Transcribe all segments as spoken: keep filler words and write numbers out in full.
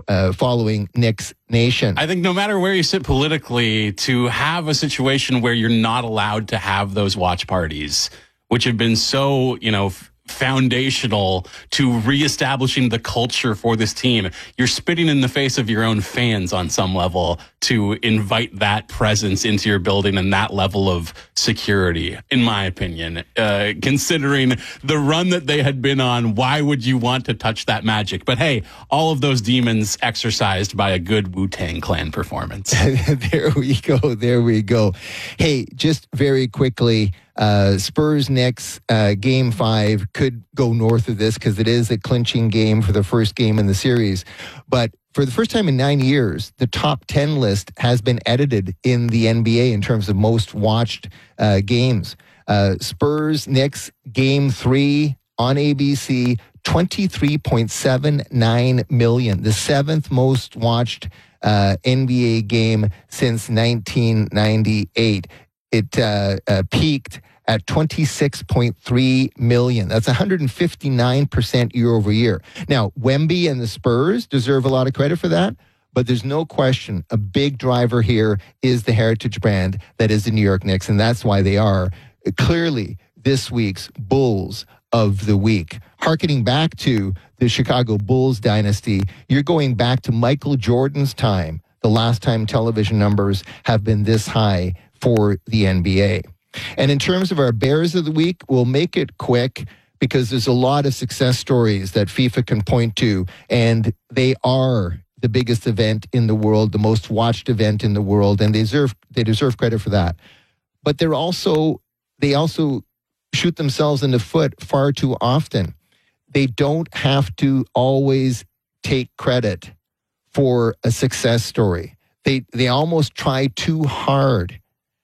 uh, following Knicks Nation. I think no matter where you sit politically, to have a situation where you're not allowed to have those watch parties, which have been so, you know, foundational to reestablishing the culture for this team. You're spitting in the face of your own fans on some level to invite that presence into your building and that level of security, in my opinion. Uh, considering the run that they had been on, why would you want to touch that magic? But hey, all of those demons exercised by a good Wu-Tang Clan performance. There we go. There we go. Hey, just very quickly, Uh, Spurs Knicks uh, game five could go north of this because it is a clinching game for the first game in the series. But for the first time in nine years, the top ten list has been edited in the N B A in terms of most watched uh, games. Uh, Spurs Knicks game three on A B C, twenty-three point seven nine million, the seventh most watched uh, N B A game since nineteen ninety-eight. It uh, uh, peaked at twenty-six point three million. That's one hundred fifty-nine percent year over year. Now, Wemby and the Spurs deserve a lot of credit for that, but there's no question a big driver here is the heritage brand that is the New York Knicks, and that's why they are clearly this week's Bulls of the week. Harkening back to the Chicago Bulls dynasty, you're going back to Michael Jordan's time, the last time television numbers have been this high for the N B A. And in terms of our Bears of the week, we'll make it quick because there's a lot of success stories that FIFA can point to, and they are the biggest event in the world, the most watched event in the world, and they deserve they deserve credit for that. But they're also they also shoot themselves in the foot far too often. They don't have to always take credit for a success story. They they almost try too hard.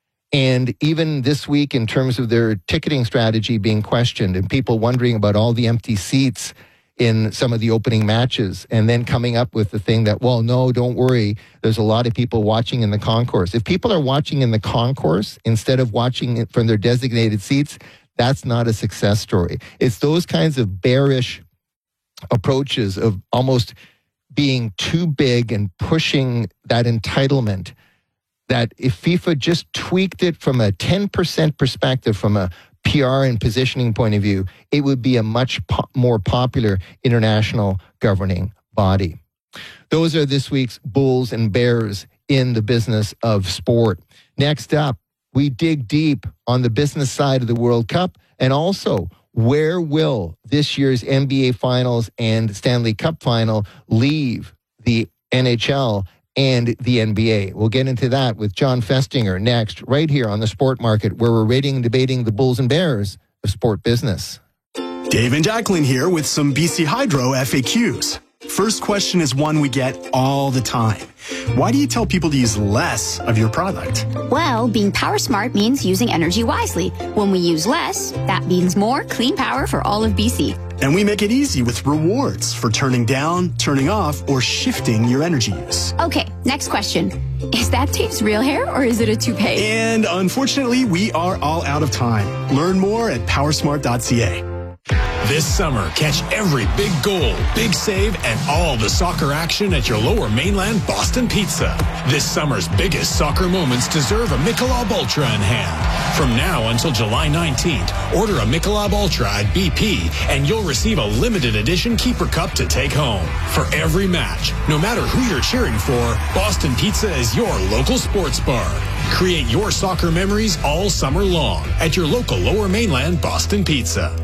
And even this week, in terms of their ticketing strategy being questioned and people wondering about all the empty seats in some of the opening matches, and then coming up with the thing that, well, no, don't worry, there's a lot of people watching in the concourse. If people are watching in the concourse instead of watching it from their designated seats, that's not a success story. It's those kinds of bearish approaches of almost being too big and pushing that entitlement that if FIFA just tweaked it from a ten percent perspective, from a P R and positioning point of view, it would be a much po- more popular international governing body. Those are this week's Bulls and Bears in the business of sport. Next up, we dig deep on the business side of the World Cup, and also where will this year's N B A Finals and Stanley Cup Final leave the N H L and the N B A. We'll get into that with John Festinger next, right here on The Sport Market, where we're rating and debating the Bulls and Bears of sport business. Dave and Jacqueline here with some B C Hydro F A Qs. First question is one we get all the time. Why do you tell people to use less of your product? Well, being power smart means using energy wisely. When we use less, that means more clean power for all of B C. And we make it easy with rewards for turning down, turning off, or shifting your energy use. Okay, next question. Is that Dave's real hair or is it a toupee? And unfortunately, we are all out of time. Learn more at powersmart dot c a. This summer, catch every big goal, big save, and all the soccer action at your Lower Mainland Boston Pizza. This summer's biggest soccer moments deserve a Michelob Ultra in hand. From now until July nineteenth, order a Michelob Ultra at B P, and you'll receive a limited edition Keeper Cup to take home. For every match, no matter who you're cheering for, Boston Pizza is your local sports bar. Create your soccer memories all summer long at your local Lower Mainland Boston Pizza.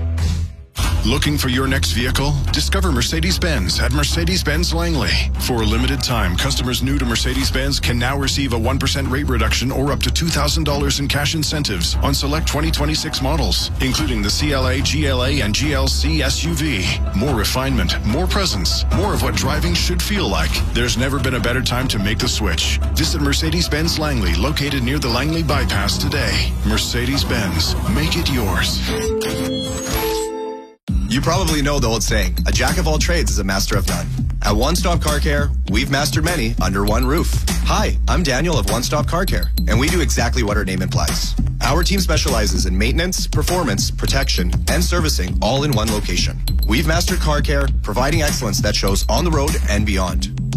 Looking for your next vehicle? Discover Mercedes-Benz at Mercedes-Benz Langley. For a limited time, customers new to Mercedes-Benz can now receive a one percent rate reduction or up to two thousand dollars in cash incentives on select twenty twenty-six models, including the C L A, G L A, and G L C S U V. More refinement, more presence, more of what driving should feel like. There's never been a better time to make the switch. Visit Mercedes-Benz Langley, located near the Langley Bypass today. Mercedes-Benz, make it yours. You probably know the old saying, a jack of all trades is a master of none. At One Stop Car Care, we've mastered many under one roof. Hi, I'm Daniel of One Stop Car Care, and we do exactly what our name implies. Our team specializes in maintenance, performance, protection, and servicing all in one location. We've mastered car care, providing excellence that shows on the road and beyond.